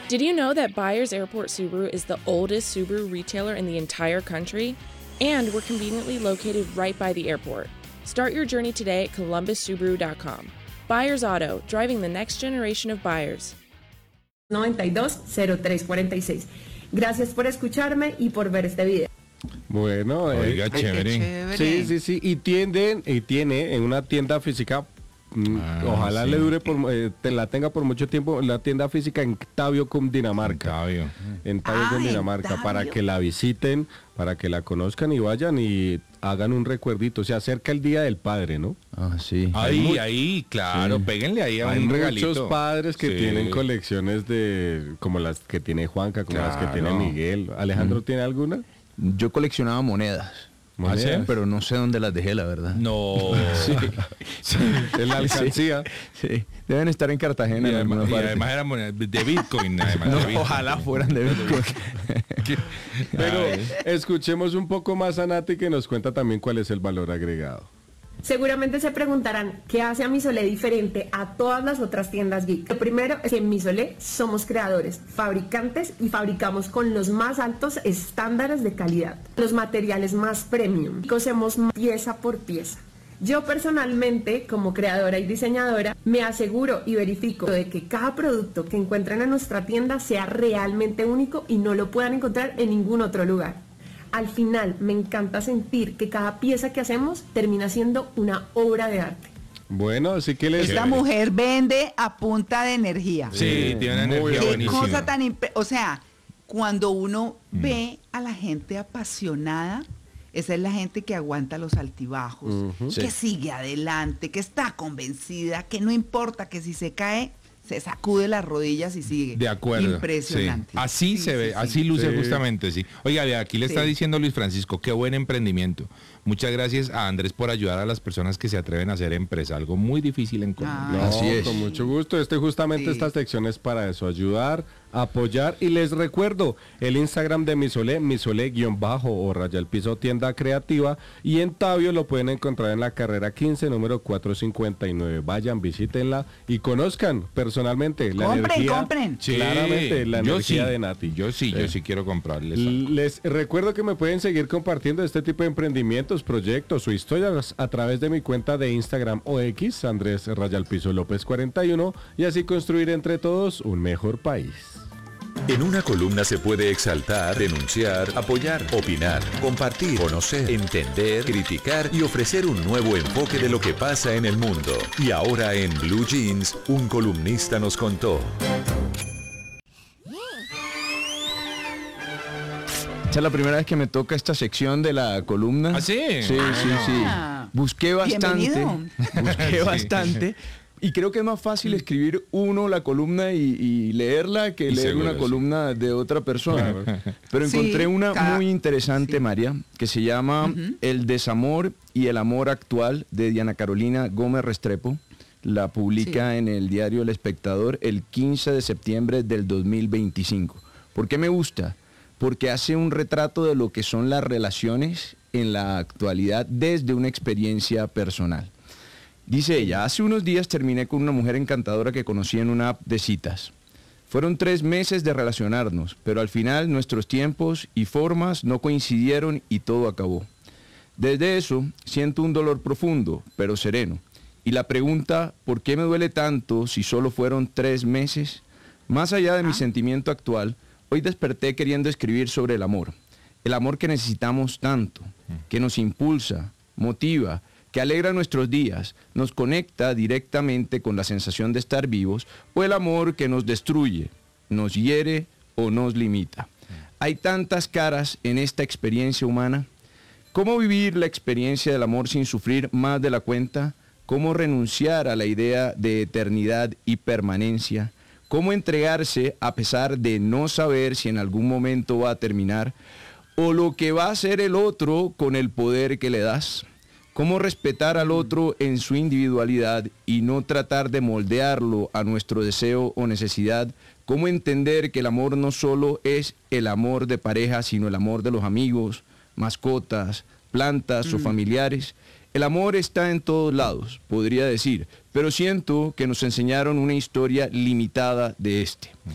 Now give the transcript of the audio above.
Did you know that Byers Airport Subaru is the oldest Subaru retailer in the entire country? And we're conveniently located right by the airport. Start your journey today at columbussubaru.com. Byers Auto, driving the next generation of buyers. 920346. Gracias por escucharme y por ver este video. Bueno, Oiga, Qué chévere. sí, y tiene en una tienda física, ojalá sí. le dure, la tenga por mucho tiempo, la tienda física en Tavio, Cundinamarca. Octavio. En Tavio, Ah, Cundinamarca, en para Tavio. que la visiten, para que la conozcan y vayan y hagan un recuerdito. Se acerca el Día del Padre, ¿no? Ah, sí. Ahí, claro, Sí. péguenle ahí a Hay un regalito. muchos padres que Sí. tienen colecciones como las que tiene Juanca, como las que tiene Claro. Miguel. ¿Alejandro tiene alguna? Yo coleccionaba monedas, ¿Monedas? pero no sé dónde las dejé, la verdad. No. En la alcancía. Sí, deben estar en Cartagena Y en alguna además, y parte. además era moneda de Bitcoin, además. No, de Bitcoin. ojalá fueran de Bitcoin. Pero Ay. escuchemos un poco más a Nati, que nos cuenta también cuál es el valor agregado. Seguramente se preguntarán qué hace a Misolé diferente a todas las otras tiendas geek. Lo primero es que en Misolé somos creadores, fabricantes y fabricamos con los más altos estándares de calidad, los materiales más premium. Cosemos pieza por pieza. Yo personalmente, como creadora y diseñadora, me aseguro y verifico de que cada producto que encuentren en nuestra tienda sea realmente único y no lo puedan encontrar en ningún otro lugar. Al final, me encanta sentir que cada pieza que hacemos termina siendo una obra de arte. Bueno, así que les... Esta mujer vende a punta de energía. Sí, tiene una Muy energía Qué buenísima. cosa tan o sea, cuando uno ve a la gente apasionada, esa es la gente que aguanta los altibajos, que sigue adelante, que está convencida, que no importa que si se cae, se sacude las rodillas y sigue. De acuerdo. Impresionante. Sí. Así Sí, se ve, sí, sí. así luce Sí. justamente, sí. Oiga, de aquí le está Sí. diciendo Luis Francisco, qué buen emprendimiento. Muchas gracias a Andrés por ayudar a las personas que se atreven a hacer empresa, algo muy difícil en Colombia. No, Así es. con mucho gusto. Justamente Sí. esta sección es para eso, ayudar, apoyar. Y les recuerdo el Instagram de Misolé, Misolé_ o raya el piso tienda creativa. Y en Tavio lo pueden encontrar en la carrera 15, número 459. Vayan, visítenla y conozcan personalmente la energía. Compren. Sí, Claramente, la yo energía sí. de Nati. Yo sí quiero comprarles. Les recuerdo que me pueden seguir compartiendo este tipo de emprendimientos, proyectos o historias a través de mi cuenta de Instagram o X, Andrés Rayalpizo López 41, y así construir entre todos un mejor país. En una columna se puede exaltar, denunciar, apoyar, opinar, compartir, conocer, entender, criticar y ofrecer un nuevo enfoque de lo que pasa en el mundo. Y ahora en Blue Jeans, un columnista nos contó. Esta es la primera vez que me toca esta sección de la columna. ¿Ah, sí? Sí. Ah. Busqué bastante. Bienvenido. Busqué Sí. bastante. Y creo que es más fácil escribir uno la columna y leerla que Y leer seguro, una sí. columna de otra persona. Pero Sí, encontré una cada- muy interesante, sí. María, que se llama El desamor y el amor actual, de Diana Carolina Gómez Restrepo. La publica en el diario El Espectador el 15 de septiembre del 2025. ¿Por qué me gusta? Porque hace un retrato de lo que son las relaciones en la actualidad desde una experiencia personal. Dice ella, hace unos días terminé con una mujer encantadora que conocí en una app de citas. Fueron 3 meses de relacionarnos, pero al final nuestros tiempos y formas no coincidieron y todo acabó. Desde eso siento un dolor profundo, pero sereno. Y la pregunta, ¿por qué me duele tanto si solo fueron 3 meses? Más allá de mi sentimiento actual, hoy desperté queriendo escribir sobre el amor que necesitamos tanto, que nos impulsa, motiva, que alegra nuestros días, nos conecta directamente con la sensación de estar vivos, o el amor que nos destruye, nos hiere o nos limita. Hay tantas caras en esta experiencia humana. ¿Cómo vivir la experiencia del amor sin sufrir más de la cuenta? ¿Cómo renunciar a la idea de eternidad y permanencia? ¿Cómo entregarse a pesar de no saber si en algún momento va a terminar? ¿O lo que va a hacer el otro con el poder que le das? ¿Cómo respetar al otro en su individualidad y no tratar de moldearlo a nuestro deseo o necesidad? ¿Cómo entender que el amor no solo es el amor de pareja, sino el amor de los amigos, mascotas, plantas o familiares? El amor está en todos lados, podría decir, pero siento que nos enseñaron una historia limitada de este.